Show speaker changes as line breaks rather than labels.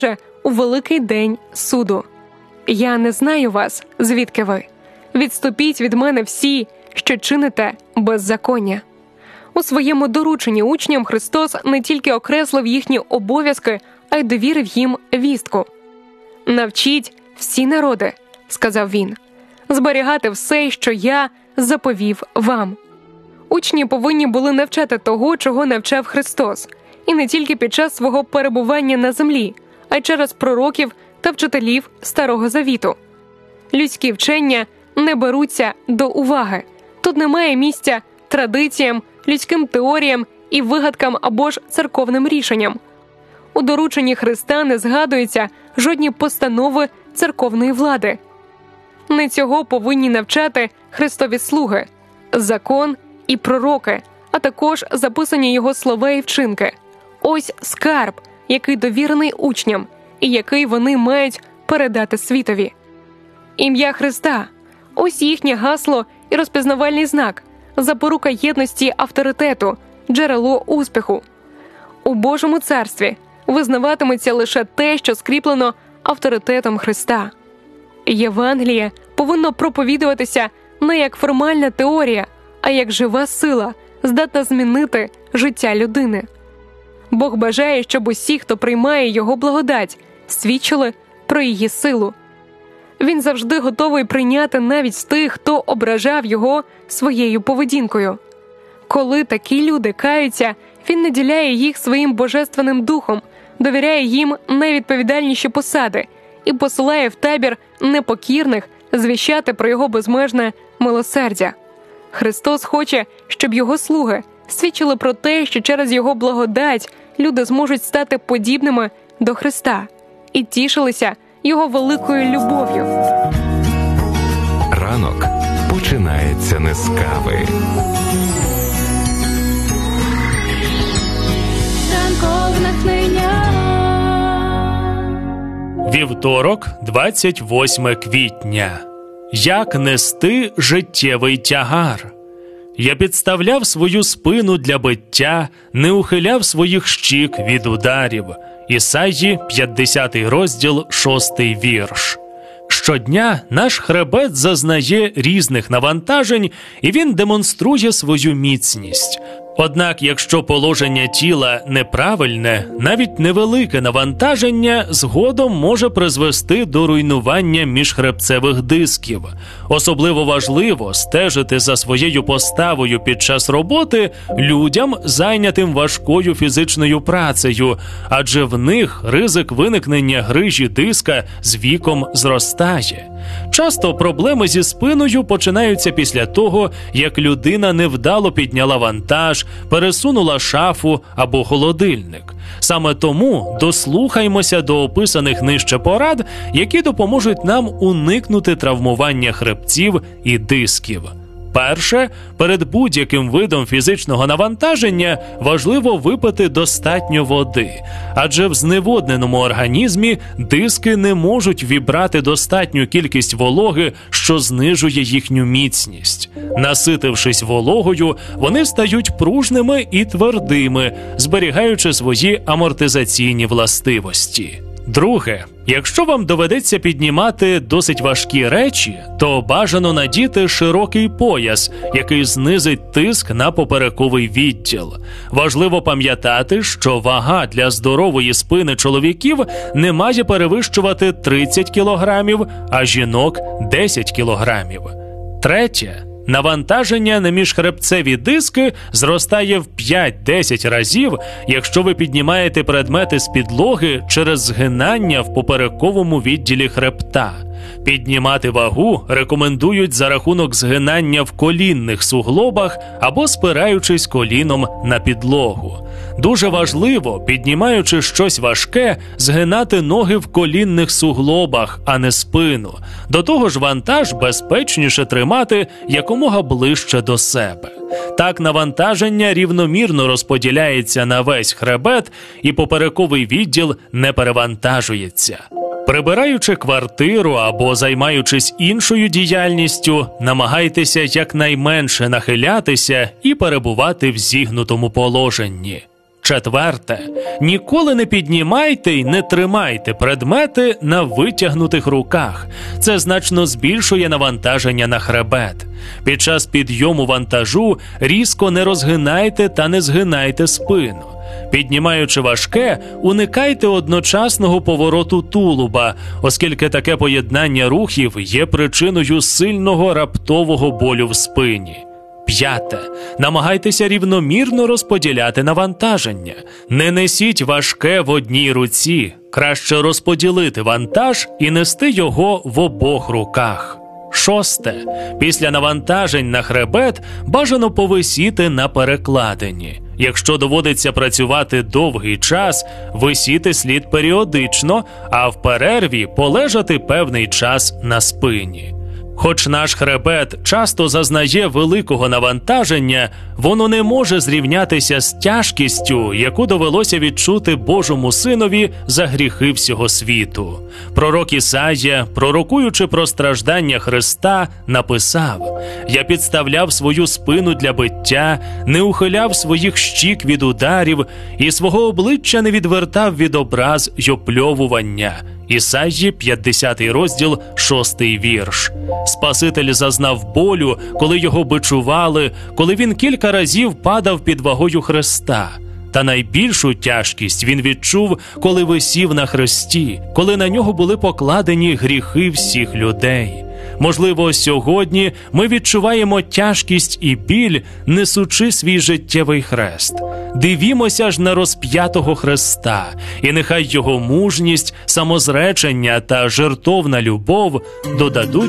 у великий день суду. Я не знаю вас, звідки ви. Відступіть від мене всі, що чините беззаконня. У своєму дорученні учням Христос не тільки окреслив їхні обов'язки, а й довірив їм вістку. «Навчіть всі народи», – сказав він, – «зберігати все, що я заповів вам». Учні повинні були навчати того, чого навчав Христос, і не тільки під час свого перебування на землі, а й через пророків та вчителів Старого Завіту. Людські вчення не беруться до уваги. Тут немає місця традиціям, людським теоріям і вигадкам або ж церковним рішенням. У дорученні Христа не згадуються жодні постанови церковної влади. Не цього повинні навчати Христові слуги, закон і пророки, а також записані його слова і вчинки. Ось скарб, який довірений учням, і який вони мають передати світові. Ім'я Христа – ось їхнє гасло і розпізнавальний знак, запорука єдності авторитету, джерело успіху. У Божому царстві визнаватиметься лише те, що скріплено авторитетом Христа. Євангеліє повинно проповідуватися не як формальна теорія, а як жива сила, здатна змінити життя людини. Бог бажає, щоб усі, хто приймає Його благодать, свідчили про її силу. Він завжди готовий прийняти навіть тих, хто ображав Його своєю поведінкою. Коли такі люди каються, Він наділяє їх своїм божественним духом, довіряє їм найвідповідальніші посади і посилає в табір непокірних звіщати про Його безмежне милосердя. Христос хоче, щоб Його слуги свідчили про те, що через Його благодать люди зможуть стати подібними до Христа і тішилися Його великою любов'ю.
Ранок починається не з кави.
Вівторок, 28 квітня. Як нести життєвий тягар? Я підставляв свою спину для биття, не ухиляв своїх щік від ударів. Ісаї, 50 розділ, 6 вірш. Щодня наш хребет зазнає різних навантажень, і він демонструє свою міцність. Однак, якщо положення тіла неправильне, навіть невелике навантаження згодом може призвести до руйнування міжхребцевих дисків. Особливо важливо стежити за своєю поставою під час роботи людям, зайнятим важкою фізичною працею, адже в них ризик виникнення грижі диска з віком зростає. Часто проблеми зі спиною починаються після того, як людина невдало підняла вантаж, пересунула шафу або холодильник. Саме тому дослухаймося до описаних нижче порад, які допоможуть нам уникнути травмування хребців і дисків. Перше, перед будь-яким видом фізичного навантаження важливо випити достатньо води, адже в зневодненому організмі диски не можуть вібрати достатню кількість вологи, що знижує їхню міцність. Наситившись вологою, вони стають пружними і твердими, зберігаючи свої амортизаційні властивості. Друге, якщо вам доведеться піднімати досить важкі речі, то бажано надіти широкий пояс, який знизить тиск на поперековий відділ. Важливо пам'ятати, що вага для здорової спини чоловіків не має перевищувати 30 кілограмів, а жінок – 10 кілограмів. Третє. Навантаження на міжхребцеві диски зростає в 5-10 разів, якщо ви піднімаєте предмети з підлоги через згинання в поперековому відділі хребта. Піднімати вагу рекомендують за рахунок згинання в колінних суглобах або спираючись коліном на підлогу. Дуже важливо, піднімаючи щось важке, згинати ноги в колінних суглобах, а не спину. До того ж, вантаж безпечніше тримати якомога ближче до себе. Так навантаження рівномірно розподіляється на весь хребет, і поперековий відділ не перевантажується. Прибираючи квартиру або займаючись іншою діяльністю, намагайтеся якнайменше нахилятися і перебувати в зігнутому положенні. 4. Ніколи не піднімайте й не тримайте предмети на витягнутих руках. Це значно збільшує навантаження на хребет. Під час підйому вантажу різко не розгинайте та не згинайте спину. Піднімаючи важке, уникайте одночасного повороту тулуба, оскільки таке поєднання рухів є причиною сильного раптового болю в спині. 5. Намагайтеся рівномірно розподіляти навантаження. Не несіть важке в одній руці. Краще розподілити вантаж і нести його в обох руках. 6. Після навантажень на хребет бажано повисіти на перекладині. Якщо доводиться працювати довгий час, висіти слід періодично, а в перерві полежати певний час на спині. Хоч наш хребет часто зазнає великого навантаження, воно не може зрівнятися з тяжкістю, яку довелося відчути Божому Синові за гріхи всього світу. Пророк Ісая, пророкуючи про страждання Христа, написав: «Я підставляв свою спину для биття, не ухиляв своїх щік від ударів і свого обличчя не відвертав від образ й опльовування». Ісаї, 50 розділ, 6 вірш. Спаситель зазнав болю, коли його бичували, коли він кілька разів падав під вагою Христа. Та найбільшу тяжкість він відчув, коли висів на хресті, коли на нього були покладені гріхи всіх людей. Можливо, сьогодні ми відчуваємо тяжкість і біль, несучи свій життєвий хрест. Дивімося ж на розп'ятого Христа, і нехай його мужність, самозречення та жертовна любов додадуть